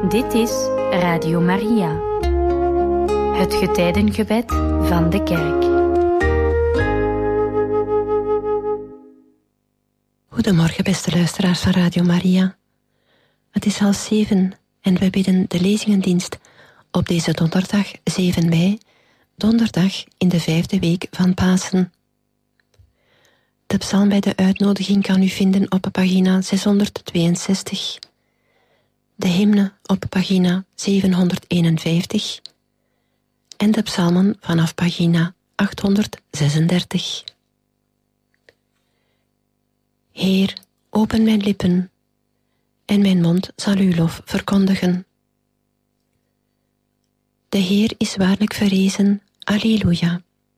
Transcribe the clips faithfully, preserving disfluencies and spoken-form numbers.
Dit is Radio Maria, het getijdengebed van de kerk. Goedemorgen, beste luisteraars van Radio Maria. Het is half zeven en we bidden de lezingendienst op deze donderdag zeven mei, donderdag in de vijfde week van Pasen. De psalm bij de uitnodiging kan u vinden op pagina zeshonderdtweeënzestig. De hymne op pagina zevenhonderdeenenvijftig en de psalmen vanaf pagina achthonderdzesendertig. Heer, open mijn lippen, en mijn mond zal uw lof verkondigen. De Heer is waarlijk verrezen, Alleluia.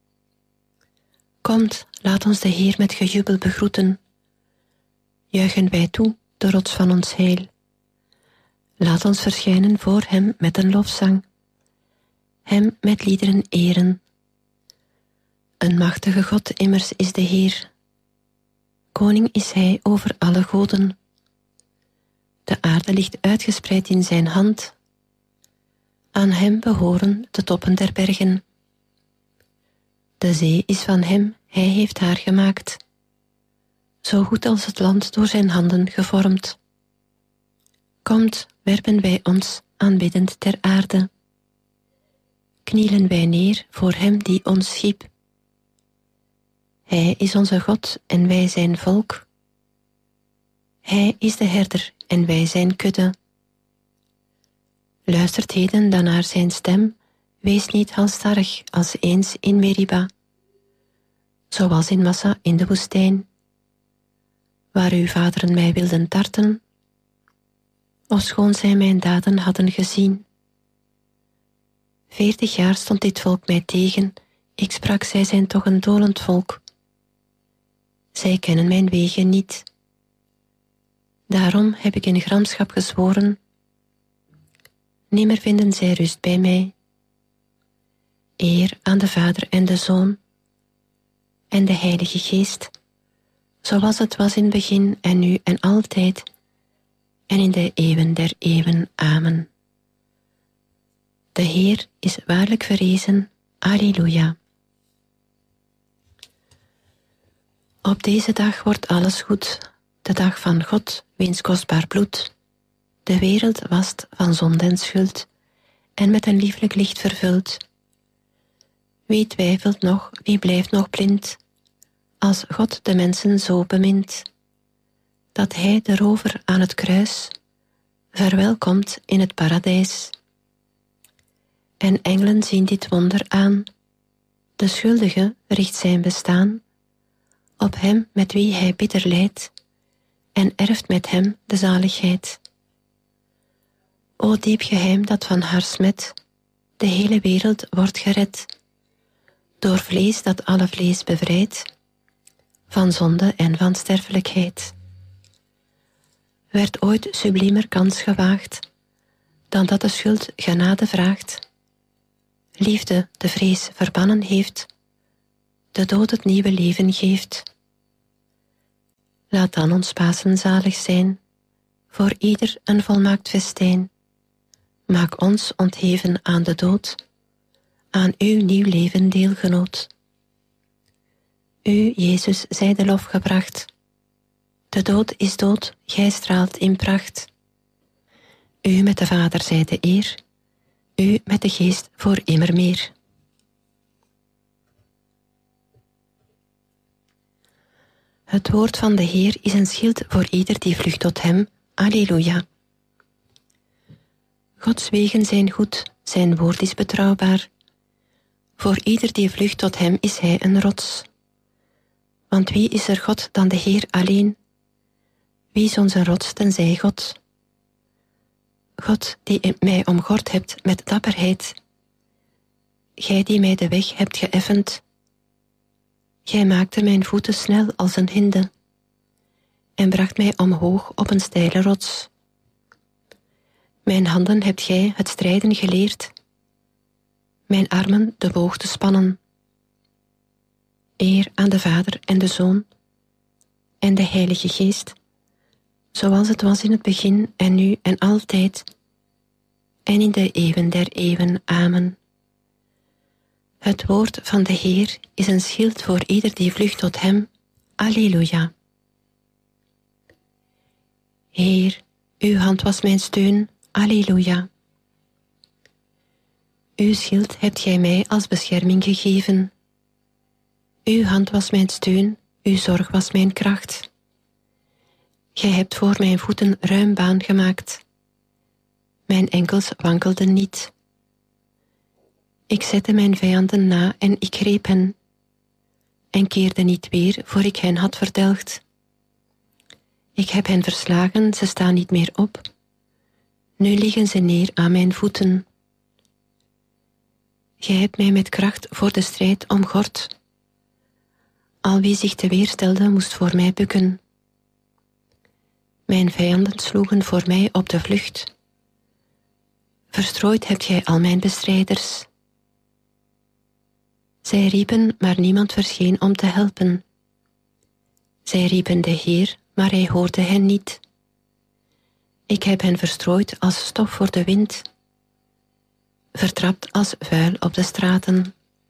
Komt, laat ons de Heer met gejubel begroeten. Juichen wij toe, de rots van ons heil. Laat ons verschijnen voor hem met een lofzang, hem met liederen eren. Een machtige God immers is de Heer. Koning is hij over alle goden. De aarde ligt uitgespreid in zijn hand. Aan hem behoren de toppen der bergen. De zee is van hem, hij heeft haar gemaakt. Zo goed als het land door zijn handen gevormd. Komt, werpen wij ons aanbiddend ter aarde. Knielen wij neer voor hem die ons schiep. Hij is onze God en wij zijn volk. Hij is de herder en wij zijn kudde. Luistert heden dan naar zijn stem, wees niet halsstarrig als eens in Meriba, zoals in Massa in de woestijn, waar uw vaderen mij wilden tarten, ofschoon zij mijn daden hadden gezien. Veertig jaar stond dit volk mij tegen, ik sprak, zij zijn toch een dolend volk. Zij kennen mijn wegen niet. Daarom heb ik in gramschap gezworen, nimmer vinden zij rust bij mij. Eer aan de Vader en de Zoon en de Heilige Geest, zoals het was in het begin en nu en altijd, en in de eeuwen der eeuwen. Amen. De Heer is waarlijk verrezen. Alleluia. Op deze dag wordt alles goed, de dag van God, wiens kostbaar bloed de wereld wast van zonde en schuld, en met een lieflijk licht vervult. Wie twijfelt nog, wie blijft nog blind, als God de mensen zo bemint, dat hij de rover aan het kruis verwelkomt in het paradijs. En engelen zien dit wonder aan, de schuldige richt zijn bestaan op hem met wie hij bitter lijdt, en erft met hem de zaligheid. O diep geheim dat van haar smet, de hele wereld wordt gered, door vlees dat alle vlees bevrijdt, van zonde en van sterfelijkheid. Werd ooit subliemer kans gewaagd, dan dat de schuld genade vraagt, liefde de vrees verbannen heeft, de dood het nieuwe leven geeft. Laat dan ons Pasen zalig zijn, voor ieder een volmaakt festijn. Maak ons ontheven aan de dood, aan uw nieuw leven deelgenoot. U, Jezus, zij de lof gebracht. De dood is dood, gij straalt in pracht. U met de Vader zij de eer, u met de Geest voor immer meer. Het woord van de Heer is een schild voor ieder die vlucht tot hem. Alleluia. Gods wegen zijn goed, zijn woord is betrouwbaar. Voor ieder die vlucht tot hem is hij een rots. Want wie is er God dan de Heer alleen? Wie is onze rots tenzij God? God die mij omgord hebt met dapperheid. Gij die mij de weg hebt geëffend. Gij maakte mijn voeten snel als een hinde en bracht mij omhoog op een steile rots. Mijn handen hebt gij het strijden geleerd, mijn armen de boog te spannen. Eer aan de Vader en de Zoon en de Heilige Geest, zoals het was in het begin en nu en altijd, en in de eeuwen der eeuwen. Amen. Het woord van de Heer is een schild voor ieder die vlucht tot hem. Alleluia. Heer, uw hand was mijn steun. Alleluia. Uw schild hebt gij mij als bescherming gegeven. Uw hand was mijn steun, uw zorg was mijn kracht. Gij hebt voor mijn voeten ruim baan gemaakt. Mijn enkels wankelden niet. Ik zette mijn vijanden na en ik greep hen, en keerde niet weer voor ik hen had verdelgd. Ik heb hen verslagen, ze staan niet meer op. Nu liggen ze neer aan mijn voeten. Gij hebt mij met kracht voor de strijd omgord. Al wie zich te weerstelde, moest voor mij bukken. Mijn vijanden sloegen voor mij op de vlucht. Verstrooid hebt gij al mijn bestrijders. Zij riepen, maar niemand verscheen om te helpen. Zij riepen de Heer, maar hij hoorde hen niet. Ik heb hen verstrooid als stof voor de wind, vertrapt als vuil op de straten.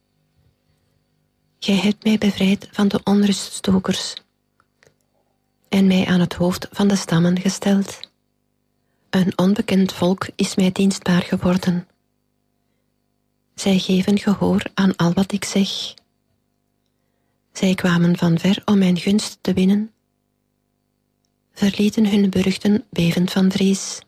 Gij hebt mij bevrijd van de onruststokers en mij aan het hoofd van de stammen gesteld. Een onbekend volk is mij dienstbaar geworden. Zij geven gehoor aan al wat ik zeg. Zij kwamen van ver om mijn gunst te winnen, verlieten hun burchten bevend van vrees.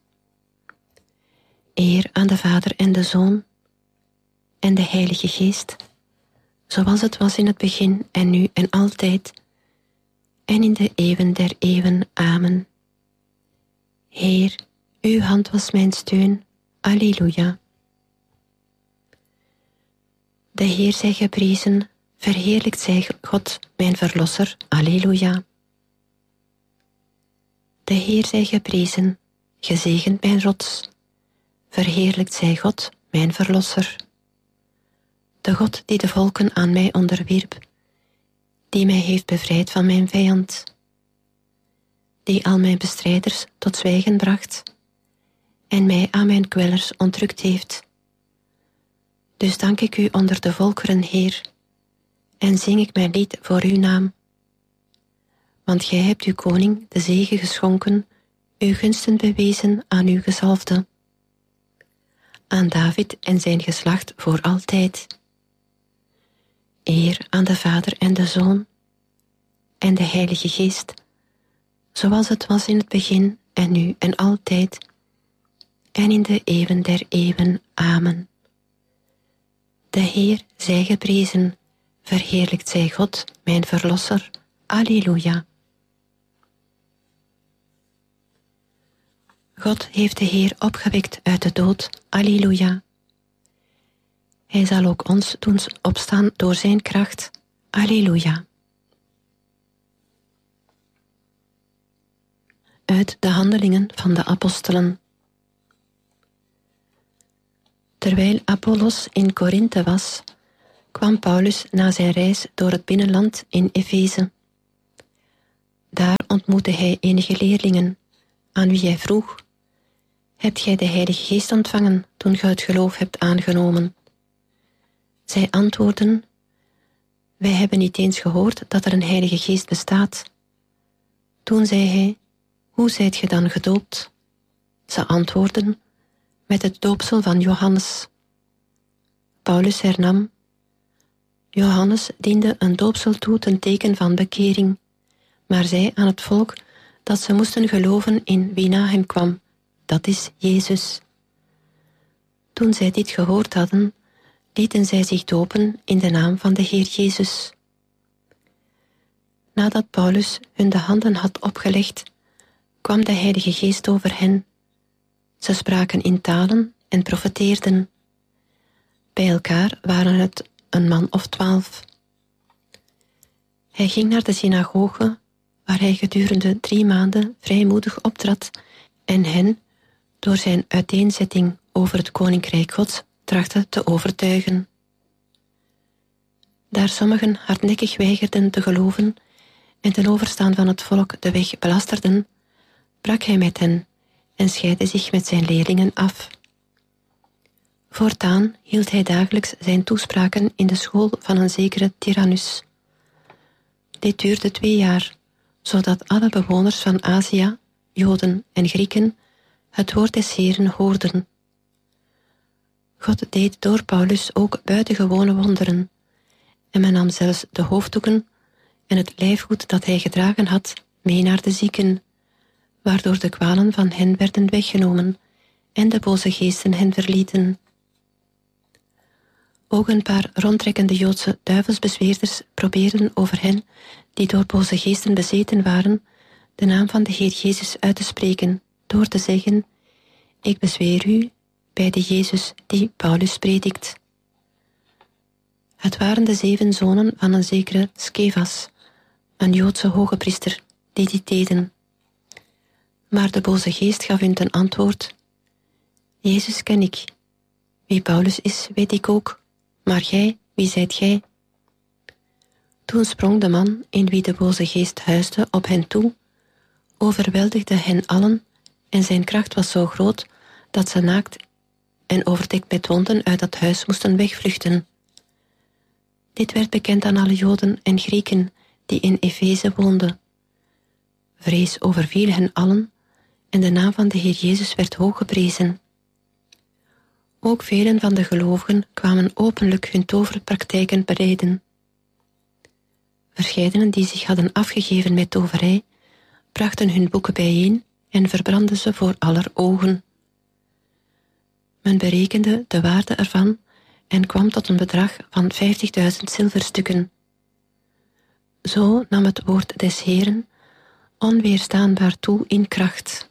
Eer aan de Vader en de Zoon en de Heilige Geest, zoals het was in het begin en nu en altijd, en in de eeuwen der eeuwen. Amen. Heer, uw hand was mijn steun. Alleluia. De Heer zij geprezen, verheerlijkt zij God, mijn Verlosser. Alleluia. De Heer zij geprezen, gezegend mijn rots, verheerlijkt zij God, mijn Verlosser. De God die de volken aan mij onderwierp, die mij heeft bevrijd van mijn vijand, die al mijn bestrijders tot zwijgen bracht en mij aan mijn kwellers ontrukt heeft. Dus dank ik u onder de volkeren, Heer, en zing ik mijn lied voor uw naam. Want gij hebt uw koning de zege geschonken, uw gunsten bewezen aan uw gezalfde, aan David en zijn geslacht voor altijd. Eer aan de Vader en de Zoon en de Heilige Geest, zoals het was in het begin en nu en altijd, en in de eeuwen der eeuwen. Amen. De Heer zij geprezen, verheerlijkt zij God, mijn Verlosser. Alleluia. God heeft de Heer opgewekt uit de dood. Alleluia. Hij zal ook ons doen opstaan door zijn kracht. Alleluia. Uit de Handelingen van de Apostelen. Terwijl Apollos in Korinthe was, kwam Paulus na zijn reis door het binnenland in Efeze. Daar ontmoette hij enige leerlingen, aan wie hij vroeg: hebt gij de Heilige Geest ontvangen toen ge het geloof hebt aangenomen? Zij antwoordden: wij hebben niet eens gehoord dat er een Heilige Geest bestaat. Toen zei hij: hoe zijt ge dan gedoopt? Ze antwoordden: met het doopsel van Johannes. Paulus hernam: Johannes diende een doopsel toe ten teken van bekering, maar zei aan het volk dat ze moesten geloven in wie na hem kwam, dat is Jezus. Toen zij dit gehoord hadden, lieten zij zich dopen in de naam van de Heer Jezus. Nadat Paulus hun de handen had opgelegd, kwam de Heilige Geest over hen. Ze spraken in talen en profeteerden. Bij elkaar waren het een man of twaalf. Hij ging naar de synagoge, waar hij gedurende drie maanden vrijmoedig optrad en hen door zijn uiteenzetting over het Koninkrijk Gods trachtte te overtuigen. Daar sommigen hardnekkig weigerden te geloven en ten overstaan van het volk de weg belasterden, brak hij met hen en scheidde zich met zijn leerlingen af. Voortaan hield hij dagelijks zijn toespraken in de school van een zekere Tyrannus. Dit duurde twee jaar, zodat alle bewoners van Azië, Joden en Grieken, het woord des Heeren hoorden. God deed door Paulus ook buitengewone wonderen, en men nam zelfs de hoofddoeken en het lijfgoed dat hij gedragen had mee naar de zieken, waardoor de kwalen van hen werden weggenomen en de boze geesten hen verlieten. Ook een paar rondtrekkende Joodse duivelsbezweerders probeerden over hen, die door boze geesten bezeten waren, de naam van de Heer Jezus uit te spreken, door te zeggen: ik bezweer u bij de Jezus die Paulus predikt. Het waren de zeven zonen van een zekere Skevas, een Joodse hogepriester, die dit deden. Maar de boze geest gaf hun ten antwoord: Jezus ken ik. Wie Paulus is, weet ik ook. Maar gij, wie zijt gij? Toen sprong de man, in wie de boze geest huisde, op hen toe, overweldigde hen allen, en zijn kracht was zo groot, dat ze naakt en overdekt met wonden uit dat huis moesten wegvluchten. Dit werd bekend aan alle Joden en Grieken, die in Efeze woonden. Vrees overviel hen allen, en de naam van de Heer Jezus werd hoog geprezen. Ook velen van de gelovigen kwamen openlijk hun toverpraktijken bereiden. Verscheidenen die zich hadden afgegeven met toverij, brachten hun boeken bijeen en verbrandden ze voor aller ogen. Men berekende de waarde ervan en kwam tot een bedrag van vijftigduizend zilverstukken. Zo nam het woord des Heeren onweerstaanbaar toe in kracht.